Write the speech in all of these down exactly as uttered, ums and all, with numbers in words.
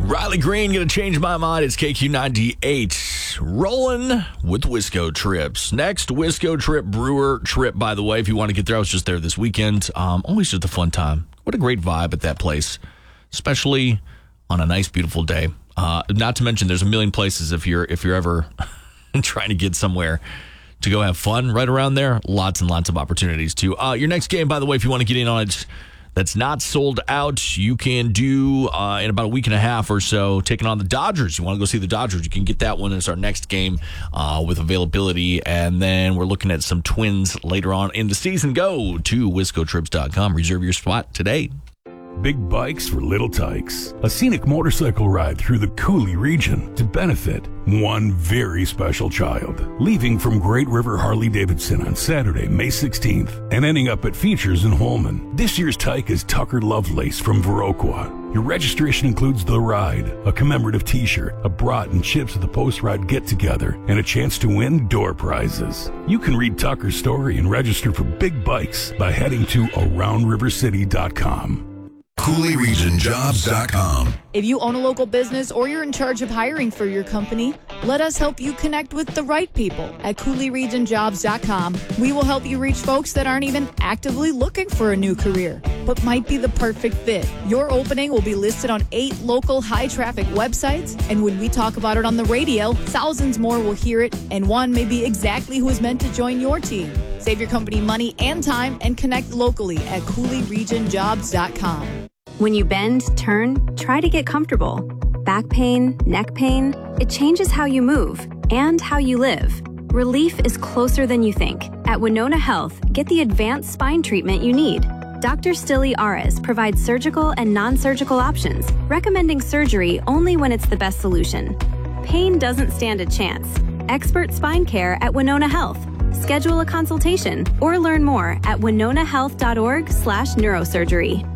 Riley Green, gonna change my mind. It's K Q ninety-eight. Rolling with Wisco Trips. Next, Wisco Trip, Brewer Trip, by the way. If you want to get there, I was just there this weekend. Um, always just a fun time. What a great vibe at that place, especially on a nice, beautiful day. Uh, not to mention, there's a million places if you're if you're ever trying to get somewhere to go have fun right around there. Lots and lots of opportunities, too. Uh, your next game, by the way, if you want to get in on it, that's not sold out, you can do uh, in about a week and a half or so, taking on the Dodgers. You want to go see the Dodgers, you can get that one as our next game uh, with availability. And then we're looking at some Twins later on in the season. Go to wisco trips dot com. Reserve your spot today. Big bikes for little tykes. A scenic motorcycle ride through the Cooley region to benefit one very special child. Leaving from Great River Harley-Davidson on Saturday, May sixteenth, and ending up at Features in Holman. This year's tyke is Tucker Lovelace from Viroqua. Your registration includes the ride, a commemorative t-shirt, a brat and chips at the post-ride get-together, and a chance to win door prizes. You can read Tucker's story and register for big bikes by heading to around river city dot com. Cooley Region Jobs dot com. If you own a local business or you're in charge of hiring for your company, let us help you connect with the right people at Cooley Region Jobs dot com. We will help you reach folks that aren't even actively looking for a new career, but might be the perfect fit. Your opening will be listed on eight local high-traffic websites, and when we talk about it on the radio, thousands more will hear it, and one may be exactly who is meant to join your team. Save your company money and time and connect locally at Cooley Region Jobs dot com. When you bend, turn, try to get comfortable. Back pain, neck pain, it changes how you move and how you live. Relief is closer than you think. At Winona Health, get the advanced spine treatment you need. Doctor Stilly Ares provides surgical and non-surgical options, recommending surgery only when it's the best solution. Pain doesn't stand a chance. Expert spine care at Winona Health. Schedule a consultation or learn more at winona health dot org slash neurosurgery.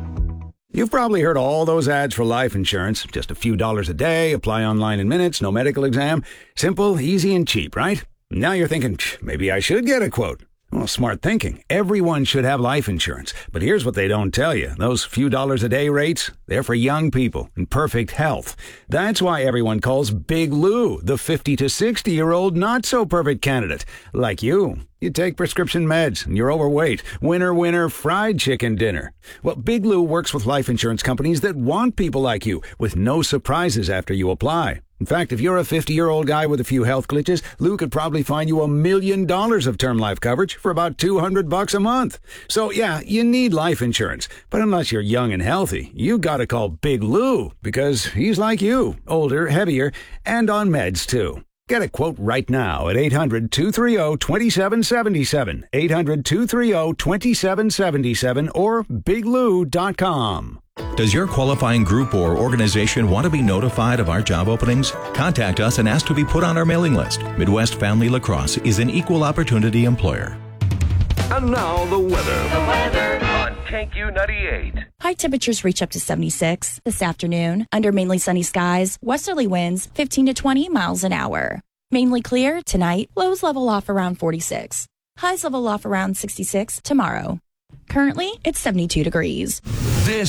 You've probably heard all those ads for life insurance. Just a few dollars a day, apply online in minutes, no medical exam. Simple, easy, and cheap, right? Now you're thinking, maybe I should get a quote. Well, smart thinking. Everyone should have life insurance. But here's what they don't tell you. Those few dollars a day rates, they're for young people in perfect health. That's why everyone calls Big Lou the fifty to sixty-year-old not-so-perfect candidate. Like you. You take prescription meds and you're overweight. Winner, winner, fried chicken dinner. Well, Big Lou works with life insurance companies that want people like you with no surprises after you apply. In fact, if you're a fifty-year-old guy with a few health glitches, Lou could probably find you a million dollars of term life coverage for about two hundred bucks a month. So, yeah, you need life insurance. But unless you're young and healthy, you gotta call Big Lou because he's like you, older, heavier, and on meds, too. Get a quote right now at eight hundred, two three zero, two seven seven seven, eight hundred, two three zero, two seven seven seven, or big lou dot com. Does your qualifying group or organization want to be notified of our job openings? Contact us and ask to be put on our mailing list. Midwest Family Lacrosse is an equal opportunity employer. And now the weather. The weather on K Q ninety-eight. High temperatures reach up to seventy-six this afternoon. Under mainly sunny skies, westerly winds fifteen to twenty miles an hour. Mainly clear tonight. Lows level off around forty-six. Highs level off around sixty-six tomorrow. Currently, it's seventy-two degrees. This